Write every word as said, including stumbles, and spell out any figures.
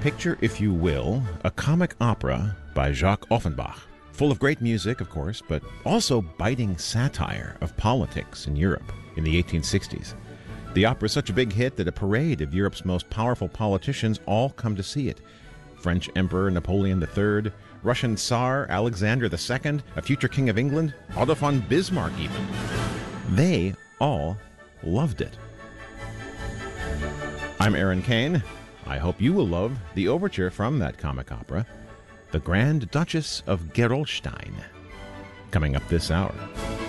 Picture, if you will, a comic opera by Jacques Offenbach, full of great music, of course, but also biting satire of politics in Europe in the eighteen sixties. The opera is such a big hit that a parade of Europe's most powerful politicians all come to see it. French Emperor Napoleon the Third, Russian Tsar Alexander the Second, a future King of England, Otto von Bismarck even. They all loved it. I'm Aaron Kane. I hope you will love the overture from that comic opera, The Grand Duchess of Gerolstein, coming up this hour.